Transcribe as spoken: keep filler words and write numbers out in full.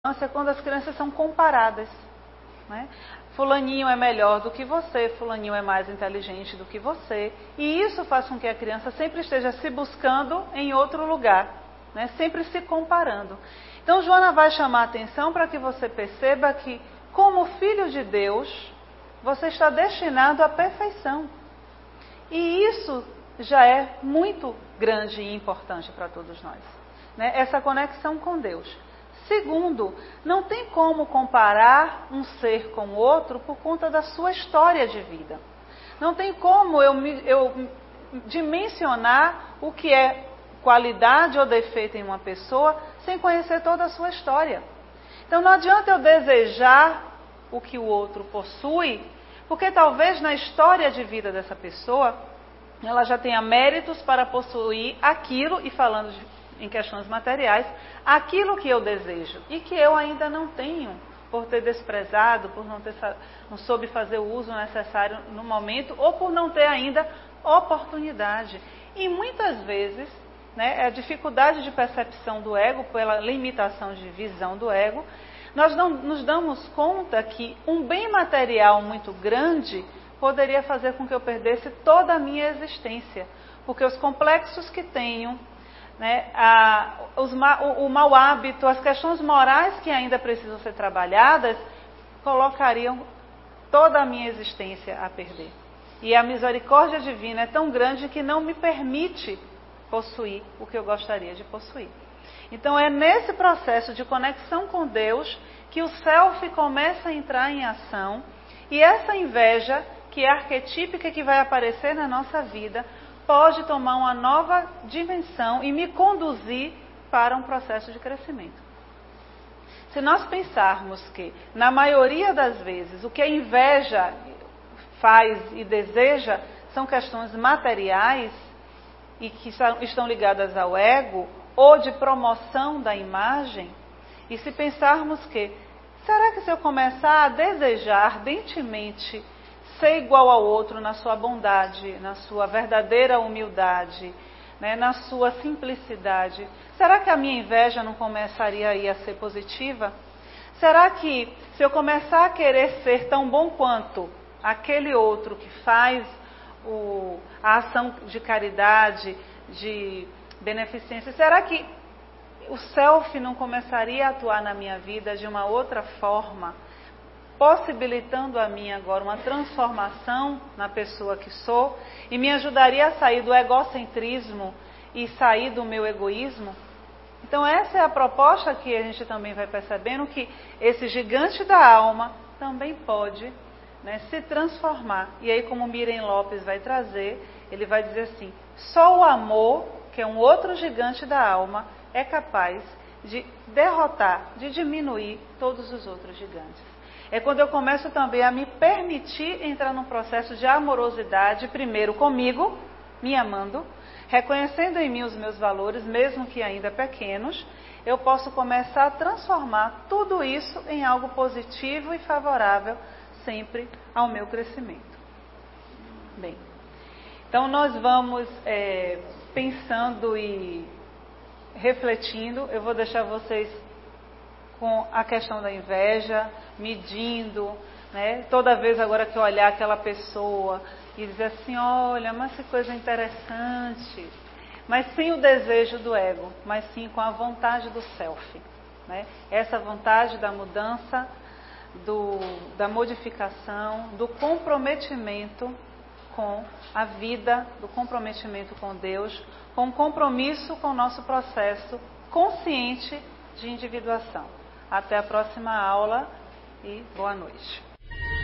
é quando as crianças são comparadas, né? Fulaninho é melhor do que você, fulaninho é mais inteligente do que você. E isso faz com que a criança sempre esteja se buscando em outro lugar, né? Sempre se comparando. Então, Joana vai chamar a atenção para que você perceba que, como filho de Deus, você está destinado à perfeição. E isso já é muito grande e importante para todos nós, né? Essa conexão com Deus. Segundo, não tem como comparar um ser com o outro por conta da sua história de vida. Não tem como eu, eu dimensionar o que é qualidade ou defeito em uma pessoa sem conhecer toda a sua história. Então não adianta eu desejar o que o outro possui, porque talvez na história de vida dessa pessoa, ela já tenha méritos para possuir aquilo, e falando de em questões materiais, aquilo que eu desejo e que eu ainda não tenho, por ter desprezado, por não, ter, não soube fazer o uso necessário no momento, ou por não ter ainda oportunidade. E muitas vezes, né, a dificuldade de percepção do ego, pela limitação de visão do ego, nós não nos damos conta que um bem material muito grande poderia fazer com que eu perdesse toda a minha existência, porque os complexos que tenho, né, a, os, o, o mau hábito, as questões morais que ainda precisam ser trabalhadas, colocariam toda a minha existência a perder. E a misericórdia divina é tão grande que não me permite possuir o que eu gostaria de possuir. Então é nesse processo de conexão com Deus que o self começa a entrar em ação, e essa inveja, que é arquetípica, que vai aparecer na nossa vida, pode tomar uma nova dimensão e me conduzir para um processo de crescimento. Se nós pensarmos que, na maioria das vezes, o que a inveja faz e deseja são questões materiais e que estão ligadas ao ego ou de promoção da imagem, e se pensarmos que, será que se eu começar a desejar ardentemente ser igual ao outro na sua bondade, na sua verdadeira humildade, né, na sua simplicidade, será que a minha inveja não começaria aí a ser positiva? Será que se eu começar a querer ser tão bom quanto aquele outro que faz o, a ação de caridade, de beneficência, será que o self não começaria a atuar na minha vida de uma outra forma, possibilitando a mim agora uma transformação na pessoa que sou, e me ajudaria a sair do egocentrismo e sair do meu egoísmo? Então essa é a proposta que a gente também vai percebendo, que esse gigante da alma também pode, né, se transformar. E aí, como Miriam Lopes vai trazer, ele vai dizer assim: só o amor, que é um outro gigante da alma, é capaz de derrotar, de diminuir todos os outros gigantes. É quando eu começo também a me permitir entrar num processo de amorosidade, primeiro comigo, me amando, reconhecendo em mim os meus valores, mesmo que ainda pequenos, eu posso começar a transformar tudo isso em algo positivo e favorável, sempre ao meu crescimento. Bem, então nós vamos é, pensando e refletindo. Eu vou deixar vocês com a questão da inveja, medindo, né? Toda vez agora que eu olhar aquela pessoa e dizer assim, olha, mas que coisa interessante, mas sem o desejo do ego, mas sim com a vontade do self, né? Essa vontade da mudança, do, da modificação, do comprometimento com a vida, do comprometimento com Deus, com o compromisso com o nosso processo consciente de individuação. Até a próxima aula e boa noite.